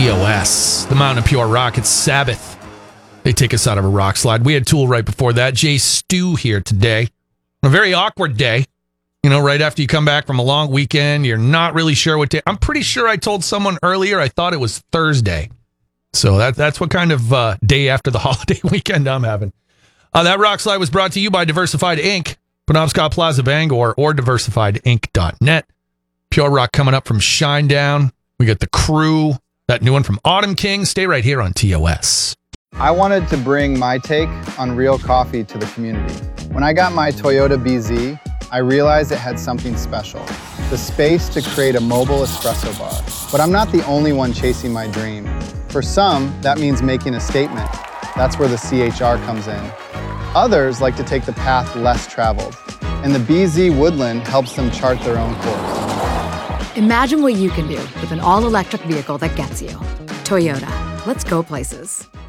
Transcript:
TOS, the Mountain of Pure Rock. It's Sabbath. They take us out of a rock slide. We had Tool right before that. Jay Stu here today. A very awkward day. You know, right after you come back from a long weekend, you're not really sure what day. I'm pretty sure I told someone earlier I thought it was Thursday. So that's what kind of day after the holiday weekend I'm having. That rock slide was brought to you by Diversified Inc., Penobscot Plaza Bangor, or diversifiedinc.net. Pure Rock coming up from Shinedown. We got The Crew, that new one from Autumn King. Stay right here on TOS. I wanted to bring my take on real coffee to the community. When I got my Toyota BZ, I realized it had something special, the space to create a mobile espresso bar. But I'm not the only one chasing my dream. For some, that means making a statement. That's where the CHR comes in. Others like to take the path less traveled, and the BZ Woodland helps them chart their own course. Imagine what you can do with an all-electric vehicle that gets you. Toyota. Let's go places.